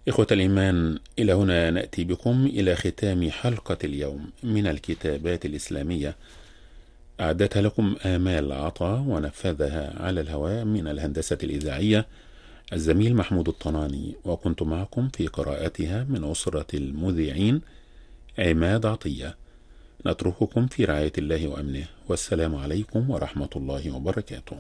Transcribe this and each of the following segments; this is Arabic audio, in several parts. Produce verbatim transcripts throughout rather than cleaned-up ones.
إخوة الإيمان، إلى هنا نأتي بكم إلى ختام حلقة اليوم من الكتابات الإسلامية، أعدتها لكم آمال عطا ونفذها على الهواء من الهندسة الإذاعية الزميل محمود الطناني، وكنت معكم في قراءتها من أسرة المذيعين عماد عطية. نترككم في رعاية الله وأمنه، والسلام عليكم ورحمة الله وبركاته.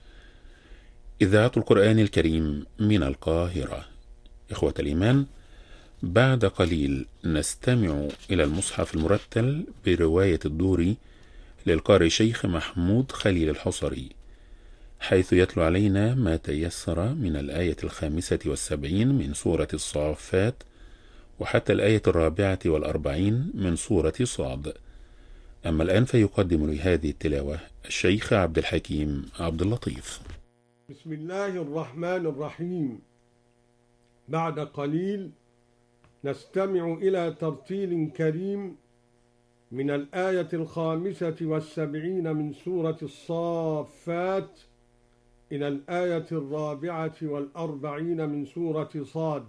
إذاعة القرآن الكريم من القاهرة. إخوة الإيمان، بعد قليل نستمع إلى المصحف المرتل برواية الدوري للقارئ شيخ محمود خليل الحصري، حيث يتلو علينا ما تيسر من الآية الخامسة والسبعين من سورة الصافات وحتى الآية الرابعة والأربعين من سورة صاد. أما الآن فيقدم لهذه التلاوة الشيخ عبد الحكيم عبد اللطيف. بسم الله الرحمن الرحيم. بعد قليل نستمع إلى ترتيل كريم من الآية الخامسة والسبعين من سورة الصافات إلى الآية الرابعة والأربعين من سورة صاد،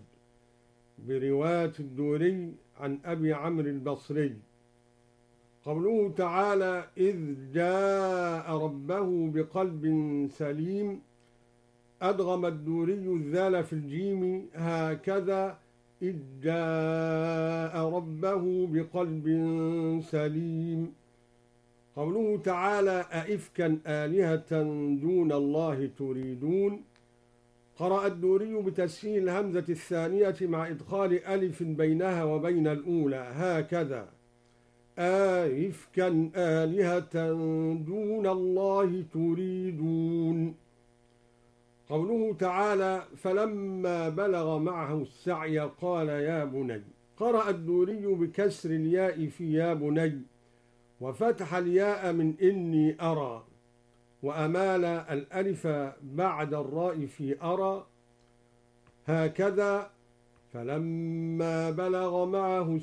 برواية الدوري عن أبي عمرو البصري. قوله تعالى: إذ جاء ربه بقلب سليم، أدغم الدوري الذال في الجيم هكذا: إذ جاء ربه بقلب سليم. قوله تعالى: أئفكا آلهة دون الله تريدون، قرأ الدوري بتسهيل الهمزة الثانية مع إدخال ألف بينها وبين الأولى هكذا: أئفكا آلهة دون الله تريدون. قوله تعالى: فلما بلغ معه السعي قال يا بني، قرأ الدوري بكسر الياء في يا بني وفتح الياء من إني أرى، وأمال الألف بعد الراء في أرى هكذا: فلما بلغ معه